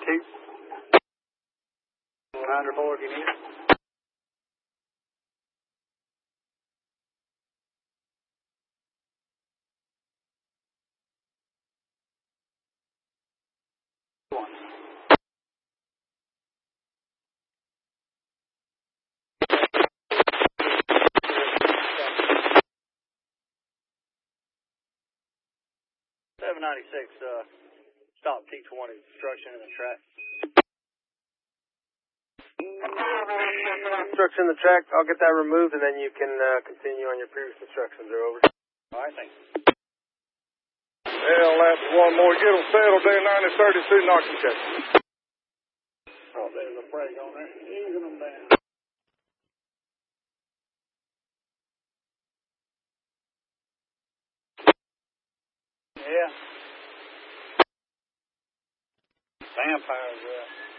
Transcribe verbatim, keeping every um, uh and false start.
two. one hundred four if you need it. seven ninety-six, uh, stop T twenty, obstruction in the track. Obstruction in the track, I'll get that removed and then you can uh, continue on your previous instructions. They're over. All right, thanks. L, that's one more. Get them settled there, ninety thirty-two, knock you check. Oh, there's a brake on there. Easing them down. Yeah. Vampires, yeah.